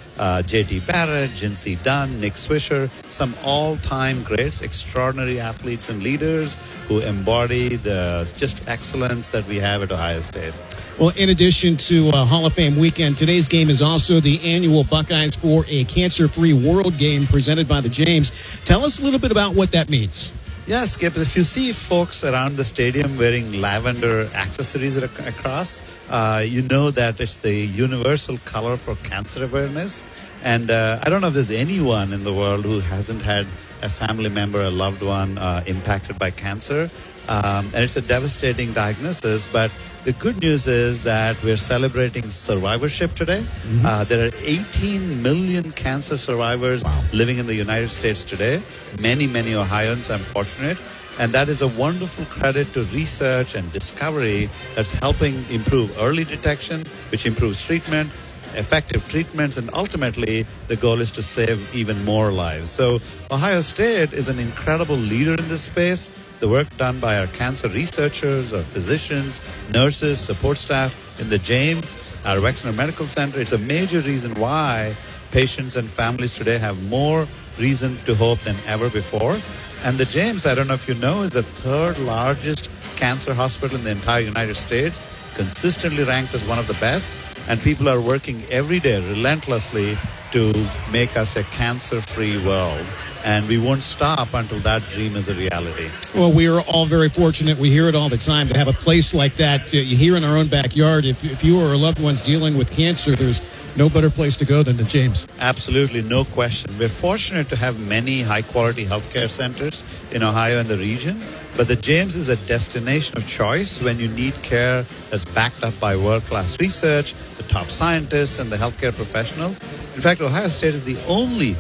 J.T. Barrett, Jinsey Dunn, Nick Swisher, some all-time greats, extraordinary athletes and leaders who embody the just excellence that we have at Ohio State. Well, in addition to Hall of Fame weekend, today's game is also the annual Buckeyes for a Cancer-Free World game presented by the James. Tell us a little bit about what that means. Yeah, Skip, if you see folks around the stadium wearing lavender accessories across, you know that it's the universal color for cancer awareness. And I don't know if there's anyone in the world who hasn't had a family member, a loved one impacted by cancer. And it's a devastating diagnosis, but the good news is that we're celebrating survivorship today. Mm-hmm. There are 18 million cancer survivors living in the United States today. Many, many Ohioans, I'm fortunate. And that is a wonderful credit to research and discovery that's helping improve early detection, which improves treatment, effective treatments, and ultimately the goal is to save even more lives. So Ohio State is an incredible leader in this space. The work done by our cancer researchers, our physicians, nurses, support staff in the James, our Wexner Medical Center, it's a major reason why patients and families today have more reason to hope than ever before. And the James, I don't know if you know, is the 3rd largest cancer hospital in the entire United States, consistently ranked as one of the best. And people are working every day relentlessly to make us a cancer-free world. And we won't stop until that dream is a reality. Well, we are all very fortunate. We hear it all the time to have a place like that here in our own backyard. If you or a loved one's dealing with cancer, there's no better place to go than the James. Absolutely, no question. We're fortunate to have many high-quality healthcare centers in Ohio and the region, but the James is a destination of choice when you need care that's backed up by world-class research, the top scientists, and the healthcare professionals. In fact, Ohio State is the only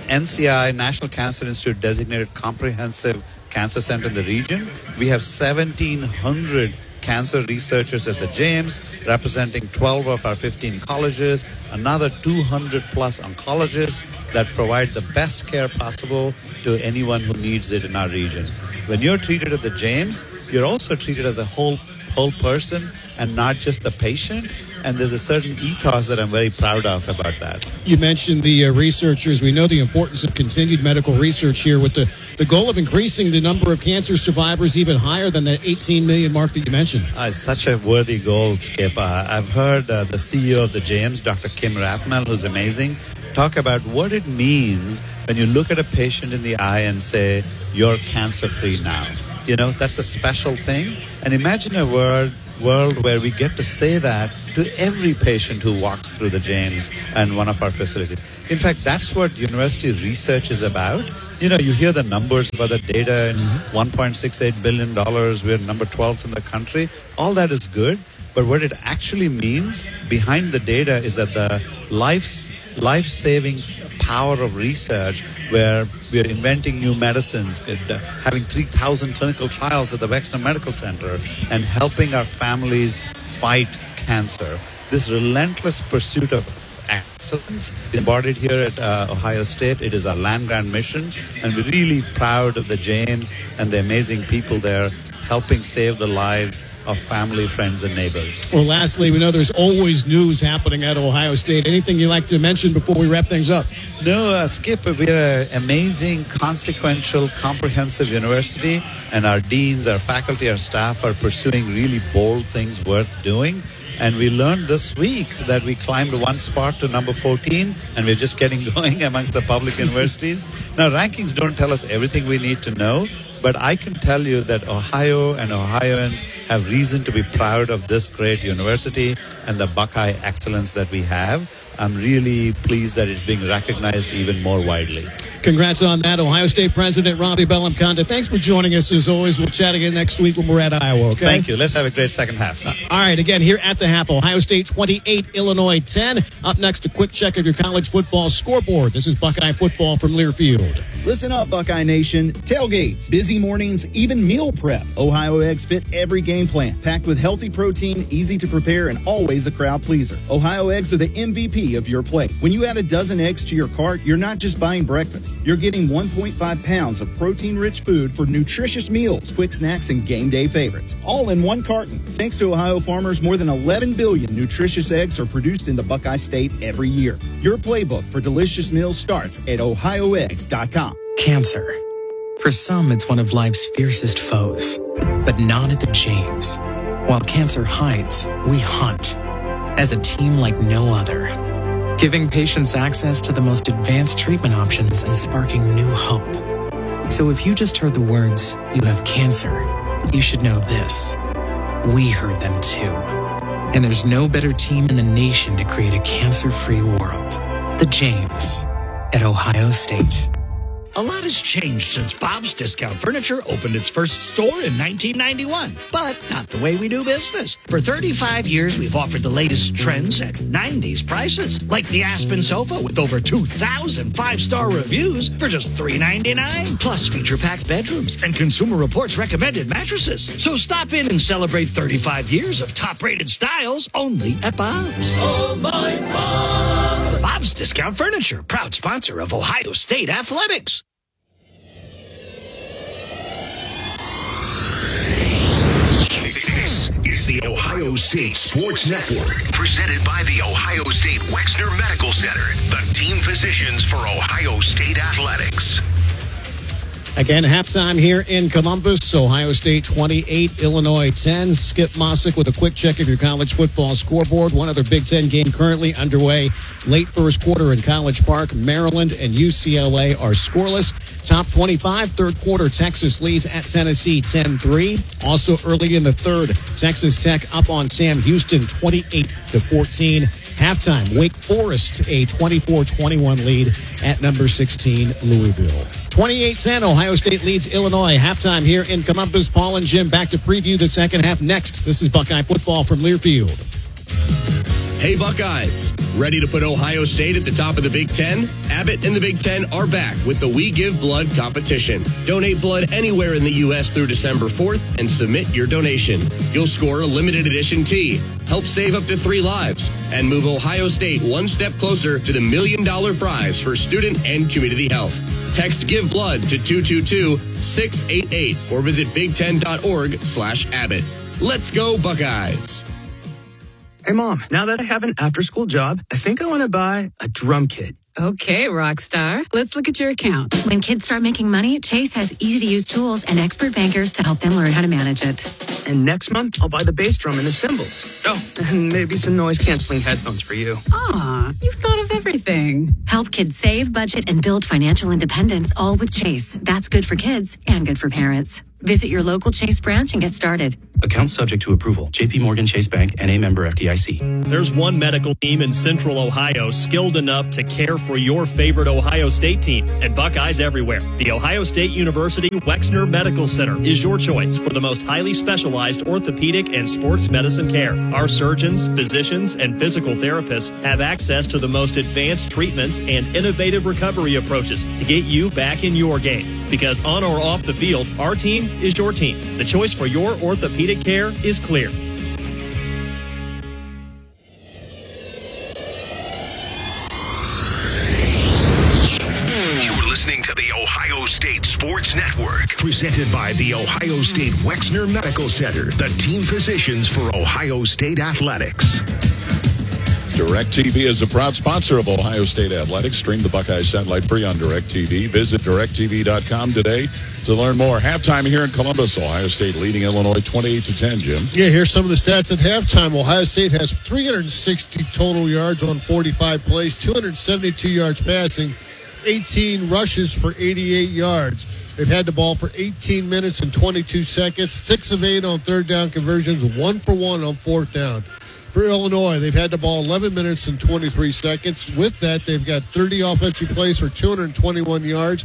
NCI, National Cancer Institute, designated comprehensive cancer center in the region. We have 1,700 cancer researchers at the James, representing 12 of our 15 colleges, another 200 plus oncologists that provide the best care possible to anyone who needs it in our region. When you're treated at the James, you're also treated as a whole whole person and not just the patient. And there's a certain ethos that I'm very proud of about that. You mentioned the researchers. We know the importance of continued medical research here with the goal of increasing the number of cancer survivors even higher than the 18 million mark that you mentioned. It's such a worthy goal, Skip. I've heard the CEO of the James, Dr. Kim Rathmel, who's amazing, talk about what it means when you look at a patient in the eye and say, you're cancer-free now. You know, that's a special thing. And imagine a world where we get to say that to every patient who walks through the James and one of our facilities. In fact, that's what university research is about. You know, you hear the numbers about the data. It's $1.68 billion. We're number 12th in the country. All that is good. But what it actually means behind the data is that the life-saving power of research, where we are inventing new medicines, having 3,000 clinical trials at the Wexner Medical Center, and helping our families fight cancer. This relentless pursuit of excellence embodied here at Ohio State. It is our land-grant mission, and we're really proud of the James and the amazing people there helping save the lives of family, friends, and neighbors. Well, lastly, we know there's always news happening at Ohio State. Anything you'd like to mention before we wrap things up? No, Skip, we're an amazing, consequential, comprehensive university, and our deans, our faculty, our staff are pursuing really bold things worth doing. And we learned this week that we climbed one spot to number 14, and we're just getting going amongst the public universities. Now, rankings don't tell us everything we need to know, but I can tell you that Ohio and Ohioans have reason to be proud of this great university and the Buckeye excellence that we have. I'm really pleased that it's being recognized even more widely. Congrats on that, Ohio State President Robbie Bellamconte. Thanks for joining us as always. We'll chat again next week when we're at Iowa, okay? Thank you. Let's have a great second half. All right, again, here at the half, Ohio State 28, Illinois 10. Up next, a quick check of your college football scoreboard. This is Buckeye football from Learfield. Listen up, Buckeye Nation. Tailgates, busy mornings, even meal prep. Ohio Eggs fit every game plan. Packed with healthy protein, easy to prepare, and always a crowd pleaser. Ohio Eggs are the MVP of your plate. When you add a dozen eggs to your cart, you're not just buying breakfast. You're getting 1.5 pounds of protein-rich food for nutritious meals, quick snacks, and game day favorites. All in one carton. Thanks to Ohio farmers, more than 11 billion nutritious eggs are produced in the Buckeye State every year. Your playbook for delicious meals starts at ohioeggs.com. Cancer. For some, it's one of life's fiercest foes, but not at the James. While cancer hides, we hunt as a team like no other, giving patients access to the most advanced treatment options and sparking new hope. So if you just heard the words, "You have cancer," you should know this. We heard them too. And there's no better team in the nation to create a cancer-free world. The James at Ohio State. A lot has changed since Bob's Discount Furniture opened its first store in 1991, but not the way we do business. For 35 years, we've offered the latest trends at 90s prices, like the Aspen sofa with over 2,000 five-star reviews for just $399, plus feature-packed bedrooms and Consumer Reports recommended mattresses. So stop in and celebrate 35 years of top-rated styles only at Bob's. Oh, my Bob! Bob's Discount Furniture, proud sponsor of Ohio State Athletics. This is the Ohio State Sports Network, presented by the Ohio State Wexner Medical Center, the team physicians for Ohio State Athletics. Again, halftime here in Columbus. Ohio State 28, Illinois 10. Skip Mossick with a quick check of your college football scoreboard. One other Big Ten game currently underway. Late first quarter in College Park. Maryland and UCLA are scoreless. Top 25, third quarter, Texas leads at Tennessee 10-3. Also early in the third, Texas Tech up on Sam Houston 28-14. Halftime, Wake Forest a 24-21 lead at number 16, Louisville. 28-10, Ohio State leads Illinois. Halftime here in Columbus. Paul and Jim back to preview the second half next. This is Buckeye football from Learfield. Hey Buckeyes, ready to put Ohio State at the top of the Big Ten? Abbott and the Big Ten are back with the We Give Blood competition. Donate blood anywhere in the U.S. through December 4th and submit your donation. You'll score a limited edition tee, help save up to 3 lives, and move Ohio State one step closer to the $1 million prize for student and community health. Text Give Blood to 222-688 or visit big10.org/Abbott. Let's go Buckeyes. Hey, Mom, now that I have an after-school job, I think I want to buy a drum kit. Okay, Rockstar. Let's look at your account. When kids start making money, Chase has easy-to-use tools and expert bankers to help them learn how to manage it. And next month, I'll buy the bass drum and the cymbals. Oh, and maybe some noise-canceling headphones for you. Aw, you've thought of everything. Help kids save, budget, and build financial independence, all with Chase. That's good for kids and good for parents. Visit your local Chase branch and get started. Account subject to approval. JP Morgan Chase Bank, N.A. member FDIC. There's one medical team in Central Ohio skilled enough to care for your favorite Ohio State team, and Buckeyes everywhere. The Ohio State University Wexner Medical Center is your choice for the most highly specialized orthopedic and sports medicine care. Our surgeons, physicians, and physical therapists have access to the most advanced treatments and innovative recovery approaches to get you back in your game. Because on or off the field, our team is your team. The choice for your orthopedic care is clear. You're listening to the Ohio State Sports Network, presented by the Ohio State Wexner Medical Center, the team physicians for Ohio State Athletics. DirecTV is a proud sponsor of Ohio State Athletics. Stream the Buckeye satellite free on DirecTV. Visit DirecTV.com today to learn more. Halftime here in Columbus. Ohio State leading Illinois 28-10, Jim. Yeah, here's some of the stats at halftime. Ohio State has 360 total yards on 45 plays, 272 yards passing, 18 rushes for 88 yards. They've had the ball for 18 minutes and 22 seconds, 6 of 8 on third down conversions, 1 for 1 on fourth down. For Illinois, they've had the ball 11 minutes and 23 seconds. With that, they've got 30 offensive plays for 221 yards,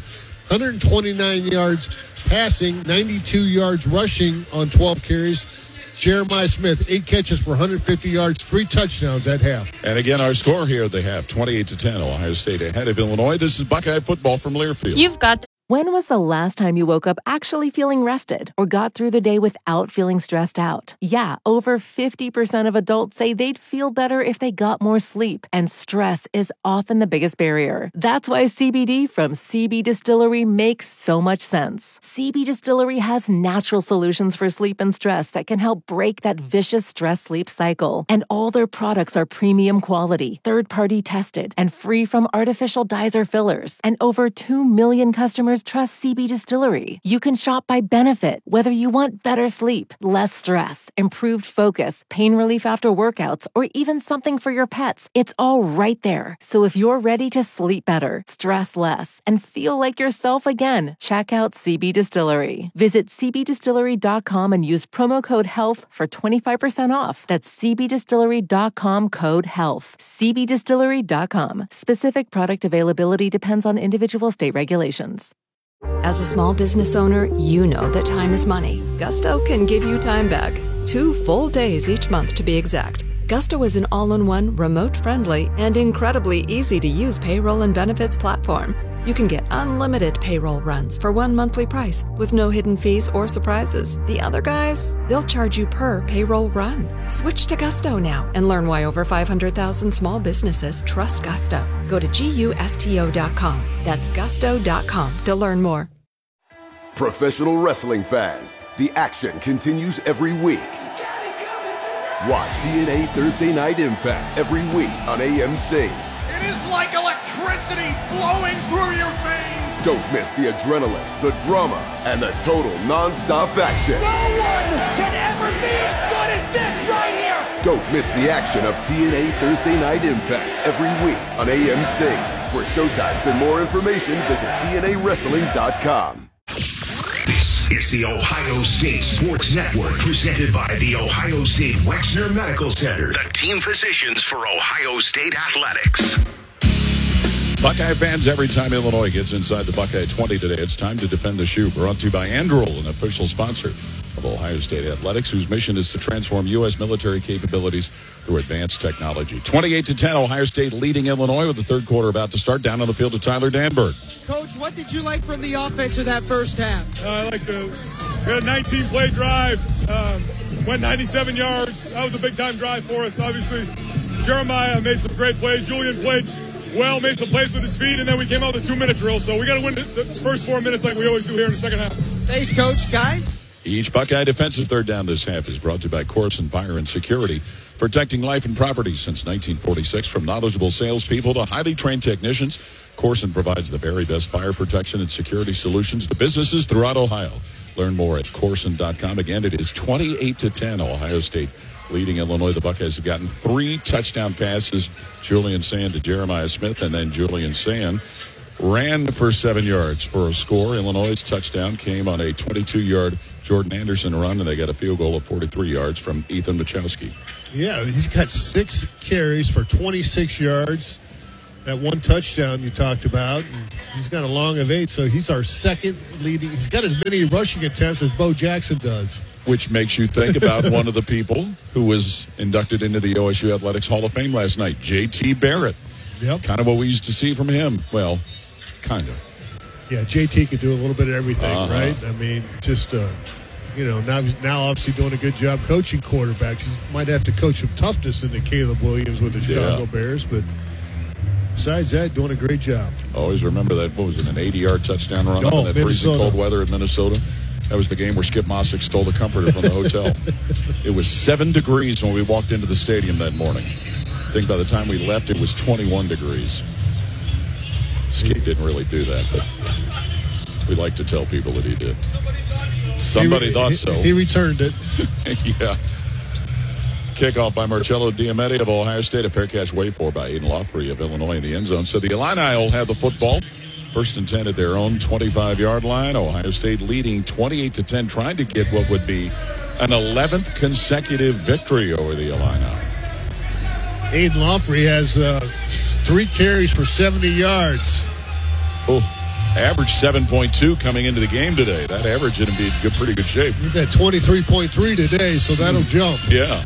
129 yards passing, 92 yards rushing on 12 carries. Jeremiah Smith, 8 catches for 150 yards, 3 touchdowns at half. And again, our score here at the half, 28-10, Ohio State ahead of Illinois. This is Buckeye football from Learfield. You've got. When was the last time you woke up actually feeling rested or got through the day without feeling stressed out? Yeah, over 50% of adults say they'd feel better if they got more sleep, and stress is often the biggest barrier. That's why CBD from CB Distillery makes so much sense. CB Distillery has natural solutions for sleep and stress that can help break that vicious stress-sleep cycle. And all their products are premium quality, third-party tested, and free from artificial dyes or fillers. And over 2 million customers trust CB Distillery. You can shop by benefit, whether you want better sleep, less stress, improved focus, pain relief after workouts, or even something for your pets. It's all right there. So if you're ready to sleep better, stress less, and feel like yourself again, check out CB Distillery. Visit cbdistillery.com and use promo code HEALTH for 25% off. That's cbdistillery.com code HEALTH. cbdistillery.com. Specific product availability depends on individual state regulations. As a small business owner, you know that time is money. Gusto can give you time back. 2 full days each month to be exact. Gusto is an all-in-one, remote-friendly, and incredibly easy-to-use payroll and benefits platform. You can get unlimited payroll runs for 1 monthly price with no hidden fees or surprises. The other guys, they'll charge you per payroll run. Switch to Gusto now and learn why over 500,000 small businesses trust Gusto. Go to GUSTO.com. That's gusto.com to learn more. Professional wrestling fans, the action continues every week. Watch TNA Thursday Night Impact every week on AMC. It is like electricity flowing through your veins. Don't miss the adrenaline, the drama, and the total non-stop action. No one can ever be as good as this right here. Don't miss the action of TNA Thursday Night Impact every week on AMC. For showtimes and more information, visit TNAWrestling.com. This is the Ohio State Sports Network, presented by the Ohio State Wexner Medical Center, the team physicians for Ohio State Athletics. Buckeye fans, every time Illinois gets inside the Buckeye 20 today, it's time to defend the shoe. Brought to you by Anduril, an official sponsor of Ohio State Athletics, whose mission is to transform U.S. military capabilities through advanced technology. 28-10, Ohio State leading Illinois with the third quarter about to start. Down on the field to Tyler Danberg. Coach, what did you like from the offense of that first half? I like we had a 19-play drive, went 97 yards. That was a big-time drive for us. Obviously, Jeremiah made some great plays. Julian played well, made some plays with his feet, and then we came out with a 2-minute drill. So we got to win the first 4 minutes like we always do here in the second half. Thanks, Coach. Guys? Each Buckeye defensive third down this half is brought to you by Corson Fire and Security, protecting life and property since 1946. From knowledgeable salespeople to highly trained technicians, Corson provides the very best fire protection and security solutions to businesses throughout Ohio. Learn more at Corson.com. Again, it is 28-10, Ohio State leading Illinois. The Buckeyes have gotten 3 touchdown passes, Julian Sand to Jeremiah Smith, and then Julian Sand ran for 7 yards for a score. Illinois' touchdown came on a 22-yard Jordan Anderson run, and they got a field goal of 43 yards from Ethan Machowski. Yeah, he's got 6 carries for 26 yards. That 1 touchdown you talked about. And he's got a long of 8, so he's our second leading. He's got as many rushing attempts as Bo Jackson does. Which makes you think about one of the people who was inducted into the OSU Athletics Hall of Fame last night, J.T. Barrett. Yep. Kind of what we used to see from him. Well, kind of. Yeah, JT could do a little bit of everything, right? I mean, just, now obviously doing a good job coaching quarterbacks. He might have to coach some toughness into Caleb Williams with the Chicago Bears, but besides that, doing a great job. Always remember that, what was it, an 80-yard touchdown run in that freezing cold weather at Minnesota? That was the game where Skip Mossick stole the comforter from the hotel. It was 7 degrees when we walked into the stadium that morning. I think by the time we left, it was 21 degrees. Skip didn't really do that, but we like to tell people that he did. Somebody thought so. He returned it. Yeah. Kickoff by Marcello Diamete of Ohio State. A fair catch waited for by Aiden Lawfrey of Illinois in the end zone. So the Illini will have the football. 1st and 10 at their own 25-yard line. Ohio State leading 28-10, trying to get what would be an 11th consecutive victory over the Illini. Aiden Lawfrey has 3 carries for 70 yards. Oh, average 7.2 coming into the game today. That average is in pretty good shape. He's at 23.3 today, so that'll jump. Yeah.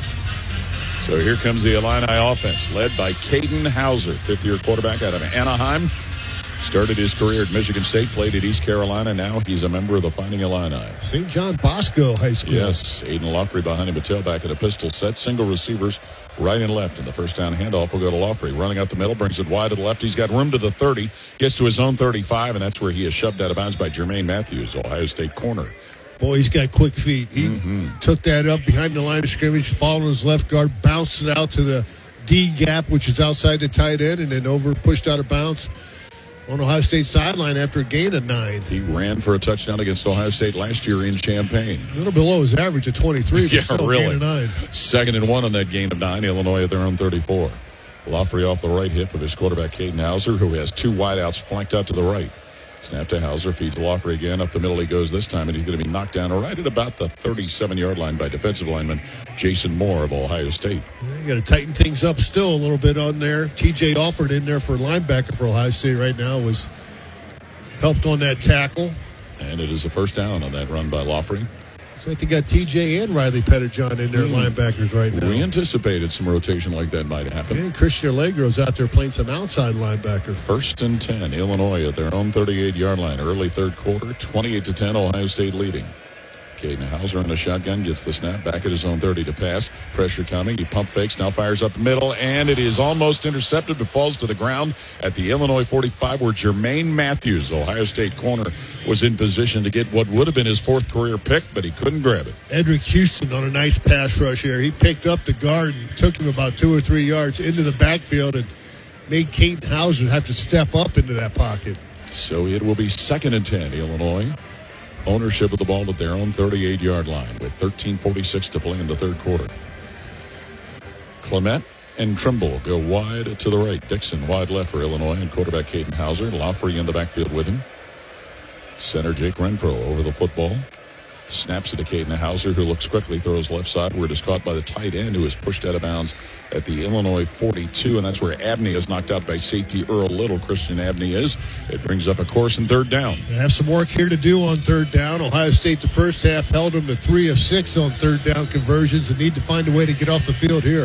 So here comes the Illini offense, led by Caden Hauser, 5th-year quarterback out of Anaheim. Started his career at Michigan State, played at East Carolina. Now he's a member of the Fighting Illini. St. John Bosco High School. Yes, Aiden Lawfrey behind him, a tailback in a pistol set. Single receivers right and left. And the first down handoff will go to Lawfrey. Running up the middle, brings it wide to the left. He's got room to the 30. Gets to his own 35, and that's where he is shoved out of bounds by Jermaine Matthews, Ohio State corner. Boy, he's got quick feet. He took that up behind the line of scrimmage, followed his left guard, bounced it out to the D gap, which is outside the tight end, and then pushed out of bounds on Ohio State sideline after a gain of 9. He ran for a touchdown against Ohio State last year in Champaign. A little below his average of 23, but still really. gain of 9. 2nd and 1 on that gain of 9. Illinois at their own 34. Lawfrey off the right hip of his quarterback, Caden Hauser, who has 2 wideouts flanked out to the right. Snap to Hauser, feeds Lawfrey again. Up the middle he goes this time, and he's going to be knocked down right at about the 37-yard line by defensive lineman Jason Moore of Ohio State. You got to tighten things up still a little bit on there. TJ Alford in there for linebacker for Ohio State right now was helped on that tackle. And it is a first down on that run by Lawfrey. Looks like they got TJ and Riley Petterjohn in there linebackers right now. We anticipated some rotation like that might happen. And Christian Allegro's out there playing some outside linebacker. 1st and 10, Illinois at their own 38-yard line. Early third quarter, 28-10, Ohio State leading. Caden Hauser in a shotgun gets the snap back at his own 30 to pass. Pressure coming. He pump fakes. Now fires up the middle, and it is almost intercepted, but falls to the ground at the Illinois 45, where Jermaine Matthews, Ohio State corner, was in position to get what would have been his 4th career pick, but he couldn't grab it. Edric Houston on a nice pass rush here. He picked up the guard and took him about 2 or 3 yards into the backfield and made Caden Hauser have to step up into that pocket. So it will be 2nd and 10, Illinois. Ownership of the ball at their own 38-yard line with 13:46 to play in the third quarter. Clement and Trimble go wide to the right. Dixon wide left for Illinois and quarterback Caden Hauser. Lawfrey in the backfield with him. Center Jake Renfro over the football. Snaps it to Caden Hauser, who looks quickly, throws left side, where it is caught by the tight end, who is pushed out of bounds at the Illinois 42, and that's where Abney is knocked out by safety Earl Little. Christian Abney is. It brings up a course in 3rd down. They have some work here to do on 3rd down. Ohio State the first half held them to 3 of 6 on 3rd down conversions and need to find a way to get off the field here.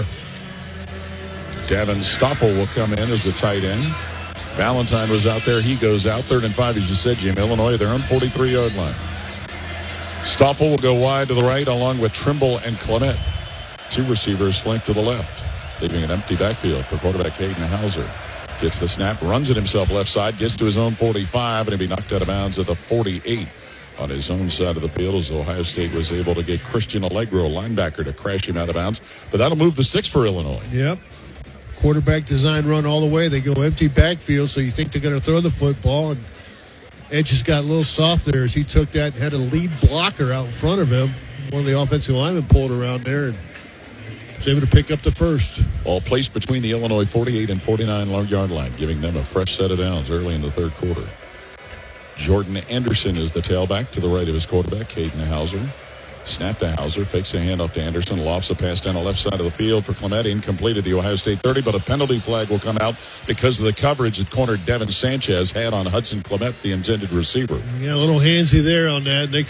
Davin Stoffel will come in as the tight end. Valentine was out there. He goes out. 3rd and 5, as you said, Jim. Illinois, their own 43-yard line. Stoffel will go wide to the right along with Trimble and Clement. 2 receivers flanked to the left, leaving an empty backfield for quarterback Caden Hauser. Gets the snap, runs it himself left side, gets to his own 45, and he'll be knocked out of bounds at the 48. on his own side of the field as Ohio State was able to get Christian Allegro, linebacker, to crash him out of bounds. But that'll move the sticks for Illinois. Yep. Quarterback design run all the way. They go empty backfield, so you think they're going to throw the football. And Edge just got a little soft there as he took that and had a lead blocker out in front of him. One of the offensive linemen pulled around there and was able to pick up the first. All placed between the Illinois 48 and 49-yard line, giving them a fresh set of downs early in the third quarter. Jordan Anderson is the tailback to the right of his quarterback, Caden Hauser. Snap to Hauser, fakes a handoff to Anderson, lofts a pass down the left side of the field for Clemente, incomplete at the Ohio State 30, but a penalty flag will come out because of the coverage that corner Devin Sanchez had on Hudson Clement, the intended receiver. Yeah, a little handsy there on that. They